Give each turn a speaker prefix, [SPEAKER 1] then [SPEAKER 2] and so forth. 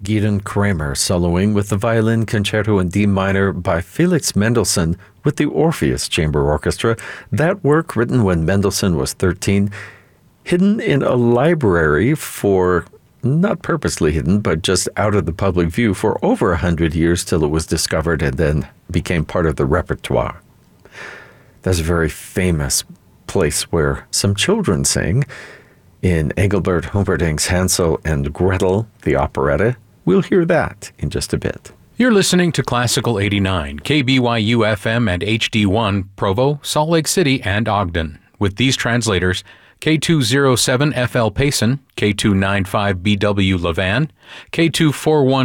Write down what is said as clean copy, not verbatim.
[SPEAKER 1] Gideon Kramer soloing with the Violin Concerto in D minor by Felix Mendelssohn with the Orpheus Chamber Orchestra. That work, written when Mendelssohn was 13, hidden in a library for, not purposely hidden, but just out of the public view for over 100 years till it was discovered and then became part of the repertoire. That's a very famous place where some children sing in Engelbert Humperdinck's Hansel and Gretel, the operetta. We'll hear that in just a bit.
[SPEAKER 2] You're listening to Classical 89, KBYU FM and HD1, Provo, Salt Lake City, and Ogden. With these translators, K207FL Payson, K295BW Levan, K241